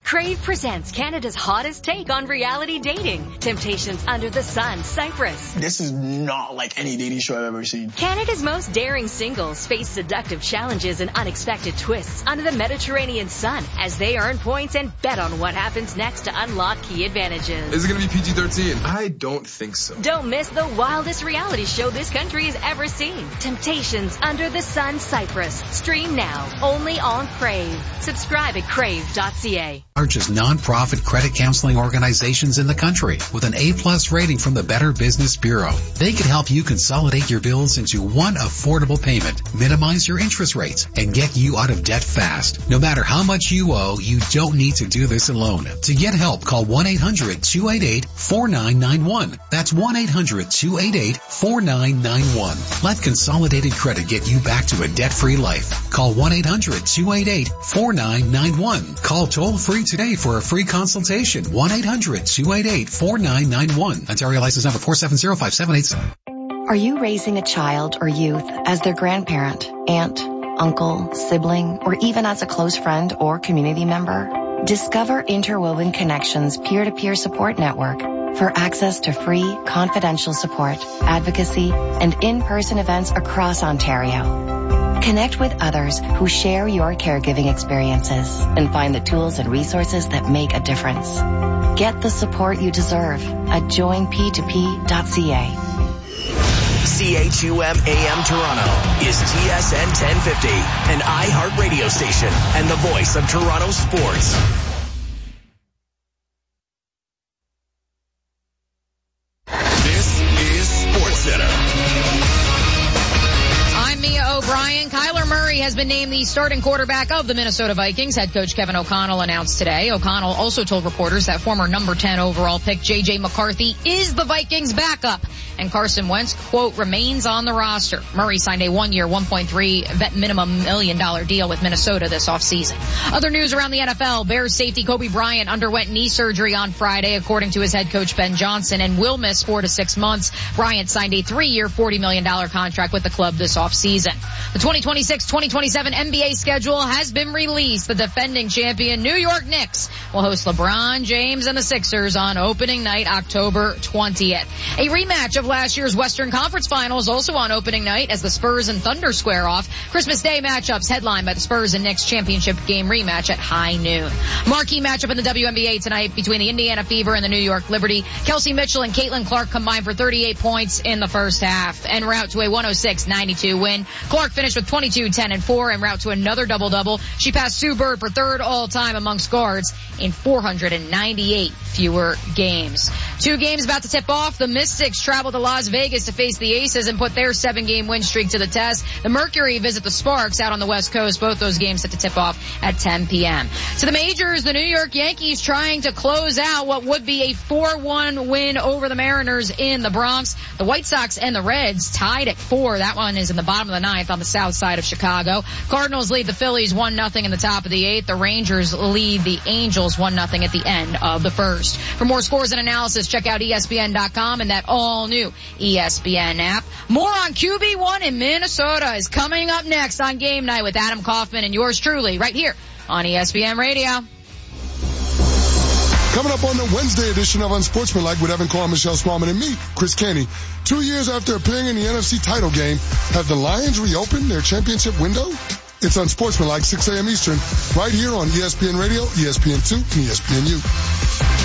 Crave presents Canada's hottest take on reality dating. Temptations Under the Sun, Cyprus. This is not like any dating show I've ever seen. Canada's most daring singles face seductive challenges and unexpected twists under the Mediterranean sun as they earn points and bet on what happens next to unlock key advantages. Is it going to be PG-13? I don't think so. Don't miss the wildest reality show this country has ever seen. Temptations Under the Sun, Cyprus. Stream now, only on Crave. Subscribe at crave.ca. Largest nonprofit credit counseling organizations in the country with an A+ rating from the Better Business Bureau. They can help you consolidate your bills into one affordable payment, minimize your interest rates, and get you out of debt fast. No matter how much you owe, you don't need to do this alone. To get help, call 1-800-288-4991. That's 1-800-288-4991. Let Consolidated Credit get you back to a debt-free life. Call 1-800-288-4991. Call toll-free today for a free consultation. 1-800-288-4991. Ontario license number 4705787. Are you raising a child or youth as their grandparent, aunt, uncle, sibling, or even as a close friend or community member? Discover Interwoven Connections peer-to-peer support network for access to free, confidential support, advocacy, and in-person events across Ontario. Connect with others who share your caregiving experiences and find the tools and resources that make a difference. Get the support you deserve at joinp2p.ca. CHUM AM Toronto is TSN 1050, an iHeart radio station and the voice of Toronto sports. This is SportsCenter. I'm Mia O'Brien. Kyler Murray has been named the starting quarterback of the Minnesota Vikings. Head coach Kevin O'Connell announced today. O'Connell also told reporters that former number 10 overall pick J.J. McCarthy is the Vikings' backup. And Carson Wentz, quote, remains on the roster. Murray signed a one-year, $1.3 vet minimum $1 million deal with Minnesota this offseason. Other news around the NFL, Bears safety Kobe Bryant underwent knee surgery on Friday, according to his head coach Ben Johnson, and will miss 4 to 6 months. Bryant signed a 3-year, $40 million contract with the club this offseason. The 2026-2027 NBA schedule has been released. The defending champion New York Knicks will host LeBron James and the Sixers on opening night, October 20th. A rematch of last year's Western Conference Finals also on opening night as the Spurs and Thunder square off. Christmas Day matchups headlined by the Spurs and Knicks championship game rematch at high noon. Marquee matchup in the WNBA tonight between the Indiana Fever and the New York Liberty. Kelsey Mitchell and Caitlin Clark combined for 38 points in the first half en route to a 106-92 win. Clark finished with 22, 10, and 4 en route to another double-double. She passed Sue Bird for third all-time amongst guards in 498 fewer games. 2 games about to tip off. The Mystics travel to Las Vegas to face the Aces and put their 7-game win streak to the test. The Mercury visit the Sparks out on the West Coast. Both those games set to tip off at 10 p.m. To the majors, the New York Yankees trying to close out what would be a 4-1 win over the Mariners in the Bronx. The White Sox and the Reds tied at 4. That one is in the bottom of the 9th on the south side of Chicago. Cardinals lead the Phillies 1-0 in the top of the 8th. The Rangers lead the Angels 1-0 at the end of the first. For more scores and analysis, check out ESPN.com and that all-new ESPN app. More on QB1 in Minnesota is coming up next on Game Night with Adam Kaufman and yours truly right here on ESPN Radio. Coming up on the Wednesday edition of Unsportsmanlike with Evan Carr, Michelle Smallman, and me, Chris Kenny. 2 years after appearing in the NFC title game, have the Lions reopened their championship window? It's Unsportsmanlike, 6 a.m. Eastern, right here on ESPN Radio, ESPN2, and ESPNU.